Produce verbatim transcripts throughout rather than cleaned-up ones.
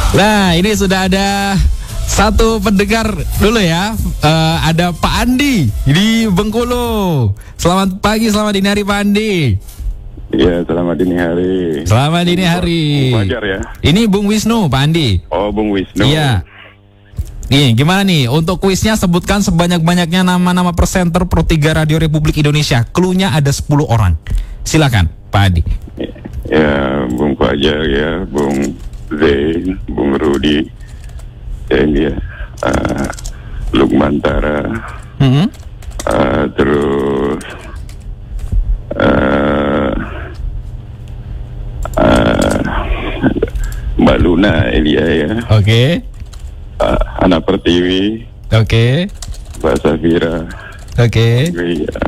Nah, ini sudah ada satu pendengar dulu ya. Uh, ada Pak Andi di Bengkulu. Selamat pagi, selamat dini hari Pak Andi. Iya, selamat dini hari. Selamat dini hari. Bung Fajar ya. Ini Bung Wisnu, Pak Andi. Oh, Bung Wisnu. Iya. Nih, gimana nih? Untuk kuisnya sebutkan sebanyak-banyaknya nama-nama presenter Pro tiga Radio Republik Indonesia. Cluenya ada sepuluh orang. Silakan, Pak Andi. Ya, ya Bung Fajar ya, Bung Zain, Bung Rudi, dan ya, uh, Lukman Tara, Mm-hmm. uh, terus uh, uh, Mbak Luna Elia ya. Oke. Okay. Uh, Ana Pertiwi, oke, okay. Mbak Safira, oke, okay. ya.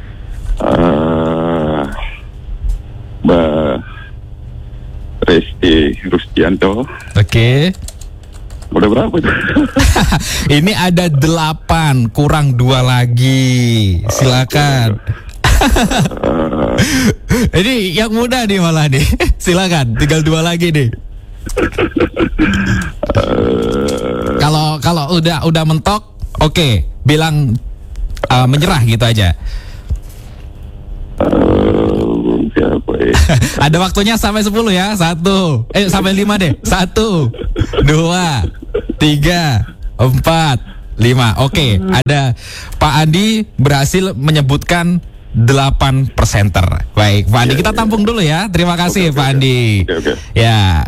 uh, Mbak Resti Rustianto, oke. Okay. Udah berapa tuh? Ini ada delapan, kurang dua lagi. Silakan. uh, Ini yang muda nih malah nih. Silakan, tinggal dua lagi nih. Kalau uh, kalau udah udah mentok, oke, okay, bilang uh, menyerah gitu aja. Uh, siapa ya? Ada waktunya sampai sepuluh ya. Satu, eh sampai lima deh. Satu, dua, tiga, empat, lima. Oke, okay, ada Pak Andi berhasil menyebutkan delapan presenter. Baik, Pak Andi, kita tampung dulu ya. Terima kasih, okay, Pak okay, Andi. Okay, okay. Ya.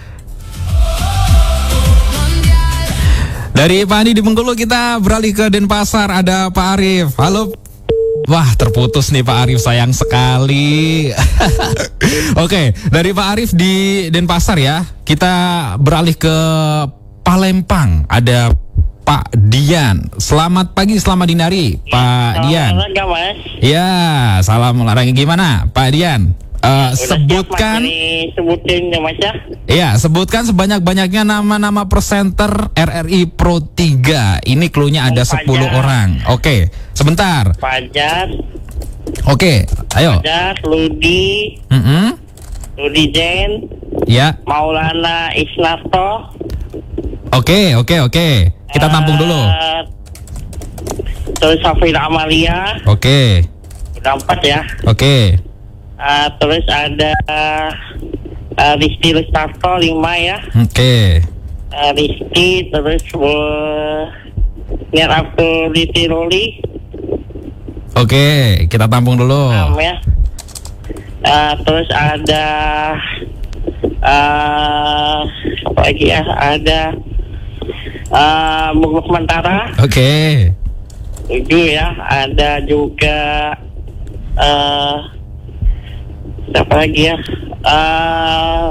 Dari Pak Andi di Bengkulu kita beralih ke Denpasar, ada Pak Arif. Halo. Wah, terputus nih Pak Arif, sayang sekali. Oke, dari Pak Arif di Denpasar ya, kita beralih ke Palembang. Ada Pak Dian. Selamat pagi, selamat dini hari, Pak salam Dian. Olahraga, Mas. Ya, salam olahraga. Gimana, Pak Dian? Uh, sebutkan, sebutin ya Mas ya. Iya, sebutkan sebanyak-banyaknya nama-nama presenter R R I Pro tiga. Ini cluenya ada sepuluh orang. Oke, sebentar. Fajar. Oke, ayo. Fajar, Ludi. Mm-hmm. Ludi Jen. Ya. Maulana Isnarto. Oke, oke, oke. Kita tampung dulu. Uh, terus Safira Amalia. Oke. Udah empat ya. Oke. Uh, terus ada uh, uh, Rizky Lestarto lima ya. Oke. Uh, Rizky terus uh, Niar Abdul Litiroli. Oke, kita tampung dulu. Um, ya. Uh, terus ada uh, apa lagi ya? Ada uh, Bung Lukman Tara. Oke. Tujuh ya. Ada juga uh, siapa lagi ya? Uh,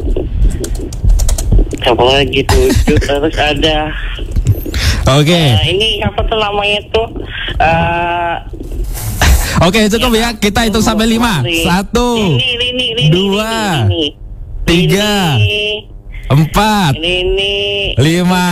siapa lagi tujuh. Terus ada. Oke. Okay. Uh, ini apa tuh namanya tuh? Uh, Oke, okay, cukup ya. Kita hitung sampai lima. Satu, Lini, Lini, Lini, dua, Lini, tiga, Lini, empat, Lini, lima.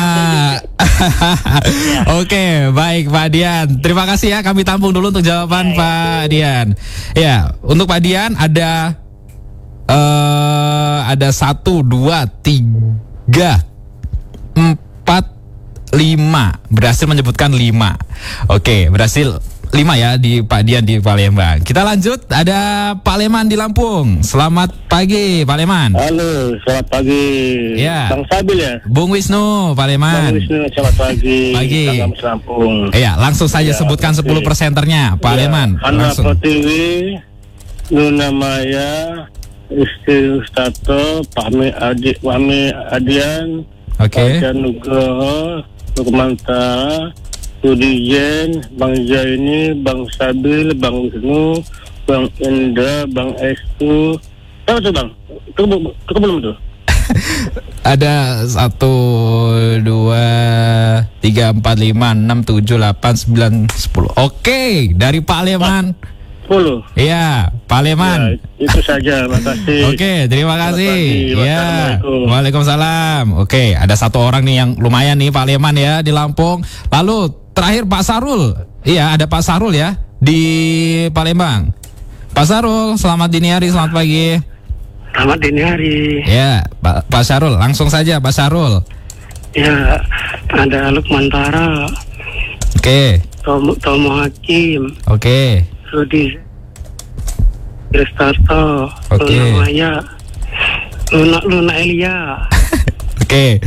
Oke, okay, baik Pak Dian. Terima kasih ya. Kami tampung dulu untuk jawaban ya, Pak ya. Dian. Ya, untuk Pak Dian ada uh, ada satu, dua, tiga, empat, lima. Berhasil menyebutkan lima. Oke, okay, berhasil. Lima ya di Pak Dian di Palembang. Kita lanjut, ada Pak Leman di Lampung. Selamat pagi Pak Leman. Halo, selamat pagi. Ya. Bang Sabil ya. Bung Wisnu, Pak Leman. Bang Wisnu, selamat pagi. Pagi. Lampung. Iya, langsung saja ya, sebutkan pasti. sepuluh presenternya Pak ya. Leman. Ana Pertiwi, Luna Maya, Rizky Rustianto, Pahmi Adi, Pahmi Adian, Oke. Fajar Nugroho, Lukman Tara, Rudi Jen, Bang Zaini, Bang Sabil, Bang Wisnu, Bang Indra, Bang Estu. Tahu tuh Bang? Itu belum tuh? Ada satu, dua, tiga, empat, lima, enam, tujuh, delapan, sembilan, sepuluh. Oke, dari Pak Leman. Sepuluh. Iya, Pak Leman. Ya, itu saja, makasih. Oke, terima kasih. Ya, Waalaikumsalam. Waalaikumsalam. Oke, ada satu orang nih yang lumayan nih Pak Leman ya di Lampung. Lalu terakhir Pak Sarul. Iya, ada Pak Sarul ya di Palembang. Pak Sarul, selamat dini hari, selamat pagi. Selamat dini hari. Ya, Pak, Pak Syarul, langsung saja Pak Syarul. Ya, ada Lukman Tara, Oke, Tomo, Tomo Hakim, oke, Rudi Kristarto, Oke. Luna Maya, Luna, Luna Elia, oke,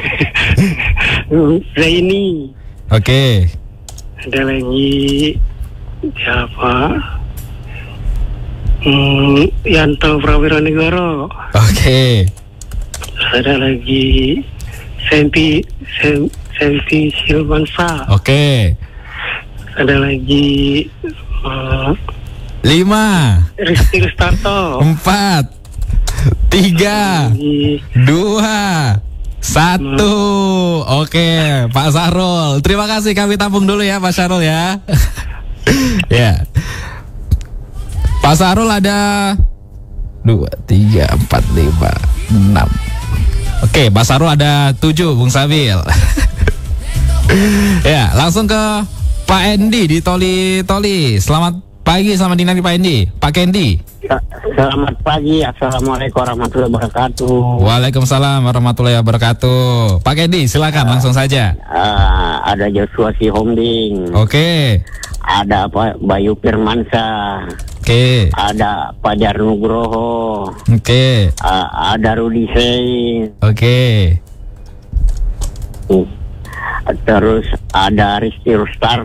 Zaini, oke. ada lagi siapa? Hmm, Yanto Prawiro Negoro. Oke, Terus ada lagi Sempi Sem, Sempi Silvansa. oke. Ada lagi uh, Lima, Rizky Ristarto. empat, tiga, Lagi dua, satu. Oke, Pak Syarul. Terima kasih, kami tampung dulu ya Pak Syarul ya. Ya. Pak Syarul ada dua, tiga, empat, lima, enam. Oke, Pak Syarul ada tujuh, Bung Sabil. Ya, langsung ke Pak Endi di Toli Toli. Selamat pagi, selamat dinari Pak Endi. Pak Kendi. Selamat pagi, assalamualaikum warahmatullahi wabarakatuh. Waalaikumsalam warahmatullahi wabarakatuh. Pak Kendi, silakan langsung saja. Uh, ada Joshua Sihombing, Oke, ada apa Bayu Firmansyah, oke, ada Fajar Nugroho, oke, uh, ada Rudi Sein, oke. terus ada Rizky Rustar.